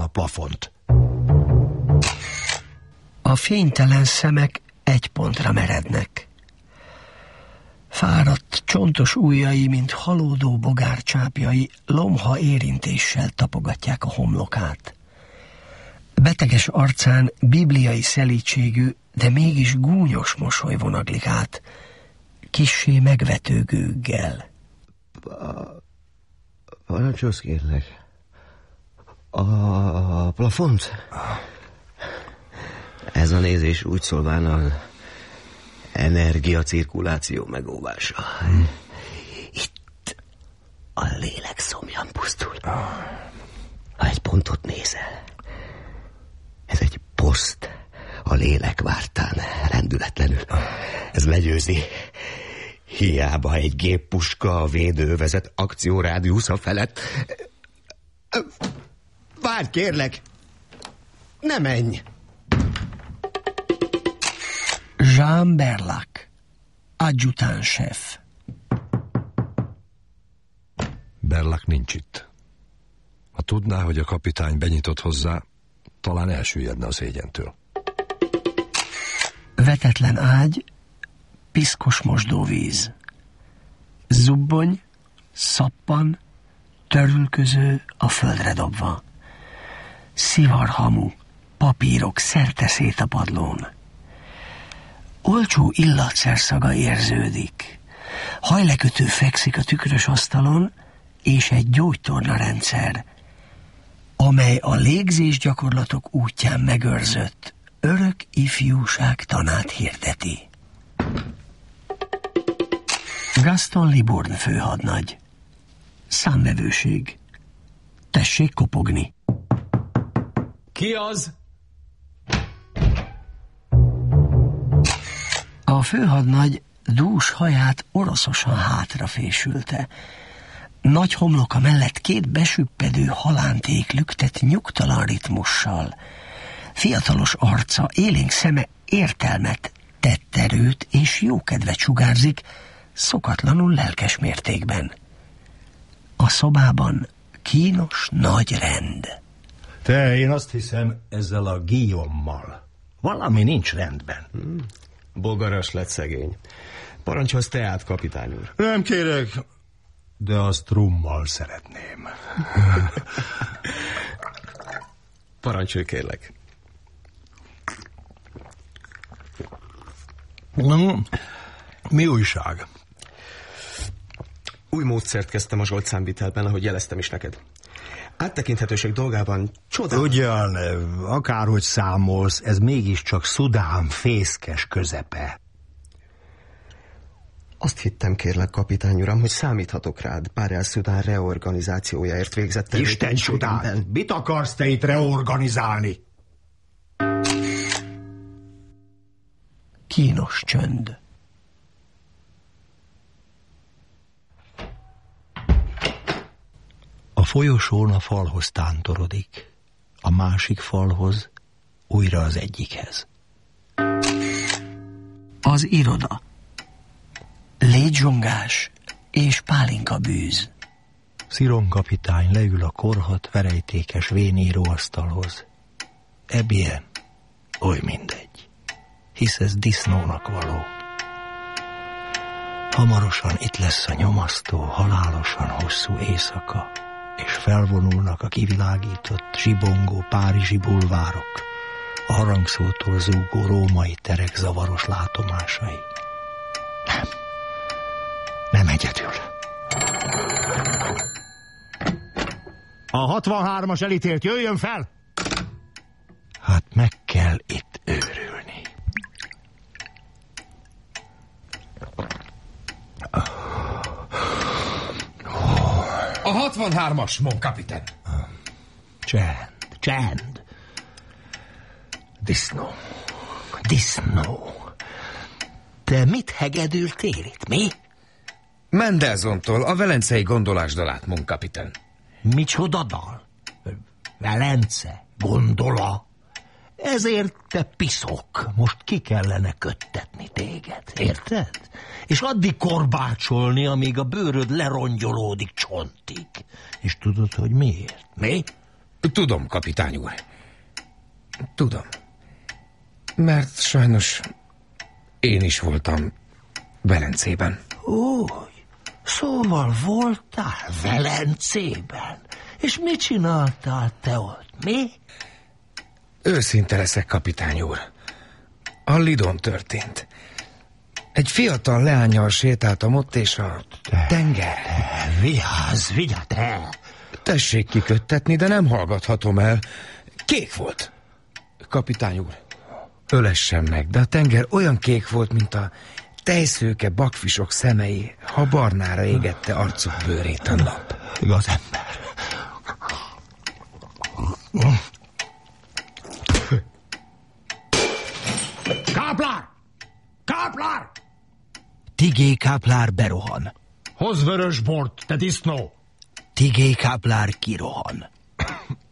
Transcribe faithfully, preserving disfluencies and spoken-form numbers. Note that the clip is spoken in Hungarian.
a plafont. A fénytelen szemek egy pontra merednek. Fáradt, csontos ujjai, mint halódó bogárcsápjai, lomha érintéssel tapogatják a homlokát. Beteges arcán bibliai szelídségű, de mégis gúnyos mosoly vonaglik át, kissé megvető gőggel. Parancsolsz, kérlek. A plafont? Ez a nézés úgy szólván az energiacirkuláció megóvása. Hmm. Itt a lélek szomjan pusztul. Ha egy pontot nézel, ez egy poszt a lélek vártán, rendületlenül. Ez legyőzi. Hiába egy géppuska a védővezet akciórádiusza felett. Várj, kérlek! Ne menj! Jean Berlac, adjutánsef. Berlac nincs itt. Ha tudná, hogy a kapitány benyitott hozzá, talán elsüllyedne a szégyentől. Vetetlen ágy, piszkos mosdóvíz. Zubbony, szappan, törülköző a földre dobva. Szivarhamu, papírok szerte szét a padlón. Olcsó illatszerszaga érződik. Hajlekötő fekszik a tükrös asztalon, és egy gyógytorna rendszer, amely a légzés gyakorlatok útján megőrzött örök ifjúság tanát hirdeti. Gaston Libourne főhadnagy. Számvevőség. Tessék kopogni. Ki az? A főhadnagy dús haját oroszosan hátrafésülte. Nagy homloka mellett két besüppedő halánték lüktet nyugtalan ritmussal. Fiatalos arca, élénk szeme értelmet, tetterőt és jókedvet sugárzik, szokatlanul lelkes mértékben. A szobában kínos nagy rend. Te, én azt hiszem, ezzel a Guillaume-mal valami nincs rendben. Hmm. Bogaras lett szegény. Parancsolsz teát, kapitány úr. Nem kérek, de azt rummal szeretném. Parancsolj, kérlek. Mi újság? Új módszert kezdtem a zsoltszámvitelben, ahogy jeleztem is neked. Áttekinthetőség dolgában csodál. Ugyan, akárhogy számolsz, ez mégiscsak Szudán fészkes közepe. Azt hittem, kérlek, kapitány uram, hogy számíthatok rád, bár el Szudán reorganizációjáért végzett. Isten csodát! Mit akarsz te itt reorganizálni? Kínos csönd. A folyosón a falhoz tántorodik, a másik falhoz, újra az egyikhez. Az iroda. Légyzsongás és pálinka bűz. Sziron kapitány leül a korhat verejtékes véníróasztalhoz. Ebben oly mindegy, hisz ez disznónak való. Hamarosan itt lesz a nyomasztó, halálosan hosszú éjszaka, és felvonulnak a kivilágított, zsibongó párizsi bulvárok, a harangszótól zúgó római terek zavaros látomásai. Nem, nem egyedül. A hatvanhármas elítélt, jöjjön fel! Hát meg kell itt őrülni. A hatvanhármas, mon kapitán. Csend, csend. Disznó, disznó. Te mit hegedültél itt, mi? Mendelzontól a velencei gondolásdalát, mon kapitán. Micsoda dal? Velence, gondola. Ezért te piszok, most ki kellene köttetni téged, érted? És addig korbácsolni, amíg a bőröd lerongyolódik csontig. És tudod, hogy miért? Mi? Tudom, kapitány úr. Tudom. Mert sajnos én is voltam Velencében. Úgy, szóval voltál Velencében? És mit csináltál te ott, mi? Őszinte leszek, kapitány úr. A Lidon történt. Egy fiatal leánnyal sétáltam ott, és a tenger... Vigyázz, vigyázz, te! Tessék kiköttetni, de nem hallgathatom el. Kék volt. Kapitány úr, ölessen meg, de a tenger olyan kék volt, mint a tejszőke bakfisok szemei, ha barnára égette arcuk bőrét a nap. Igaz ember. Káplár! Káplár! Tigé Káplár berohan. Hozz vörös bort, te disznó! Tigé Káplár kirohan.